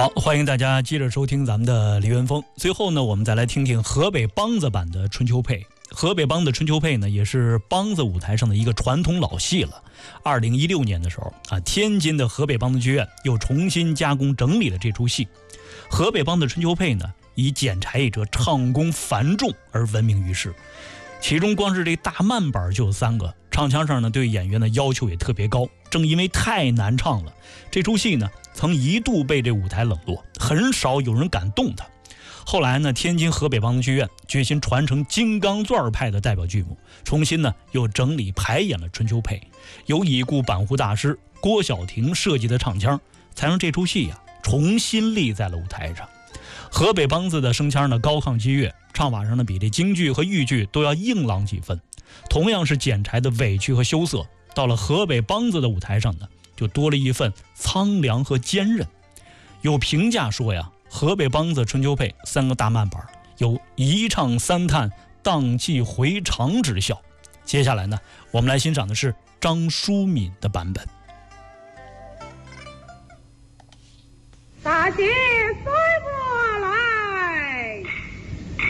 好，欢迎大家接着收听咱们的梨园风。最后呢，我们再来听听河北梆子版的春秋配。河北梆子春秋配呢，也是梆子舞台上的一个传统老戏了。2016年的时候天津的河北梆子剧院又重新加工整理了这出戏。河北梆子春秋配呢，以剪裁一折，唱功繁重而闻名于世。其中光是这大慢板就有3个，唱腔上呢对演员的要求也特别高。正因为太难唱了，这出戏呢曾一度被这舞台冷落，很少有人敢动它。后来呢，天津河北梆子剧院决心传承金刚钻派的代表剧目，重新呢又整理排演了春秋配，由已故板胡大师郭晓婷设计的唱腔，才让这出戏重新立在了舞台上。河北梆子的声腔呢高亢激越，唱法上呢比这京剧和豫剧都要硬朗几分。同样是剪裁的委屈和羞涩，到了河北梆子的舞台上呢，就多了一份苍凉和坚韧。有评价说河北梆子春秋配3个大慢板有一唱3叹荡气回肠之效。接下来呢，我们来欣赏的是张淑敏的版本。 大姐